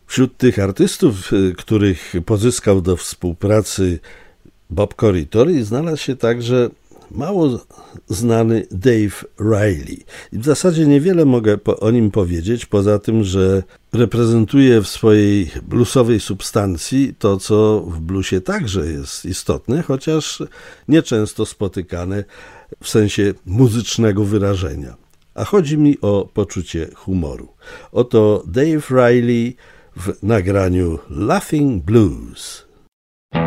Wśród tych artystów, których pozyskał do współpracy Bob Corritore, znalazł się także mało znany Dave Riley. I w zasadzie niewiele mogę o nim powiedzieć, poza tym, że reprezentuje w swojej bluesowej substancji to, co w bluesie także jest istotne, chociaż nieczęsto spotykane w sensie muzycznego wyrażenia. A chodzi mi o poczucie humoru. Oto Dave Riley w nagraniu Laughing Blues.